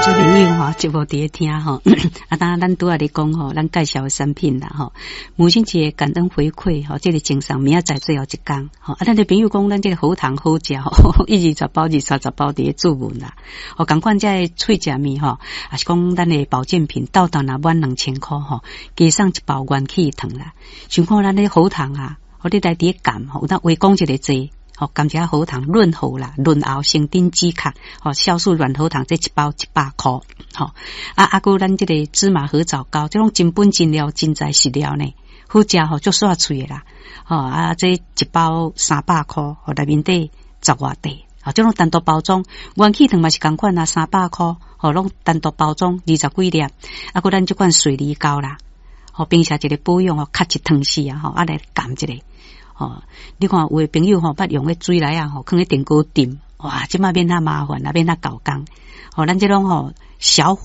朋友哈，节目伫听哈，当然咱拄仔咧讲吼，咱介绍的产品啦吼，母亲节感恩回馈吼，这个精神明仔载最后一天吼，咱的朋友讲咱这个好糖好食吼，20包20-30包伫注文啦，共款这个脆食面吼，也是讲咱的保健品，到达若满2000块吼，加上一包元气糖啦，像看咱的好糖啊，你来伫甘吼，有当话讲一个字。甘蔗好糖润喉啦，润喉生丁止咳，酵素软喉糖这一包100块，还咱这个芝麻合枣糕，这种真本真料真材实料呢，好食吼，足煞脆的啦，这一包300块，内面底10外块，这种单独包装，元气糖嘛是同款啊，300块，拢单独包装20几粒，咱这款水梨膏啦，并且一个保养较一汤匙啊，来含一个。你看有的朋友捌用个水来啊，放喺电锅炖，哇，即马免那麻烦啦，免那搞工，咱这种小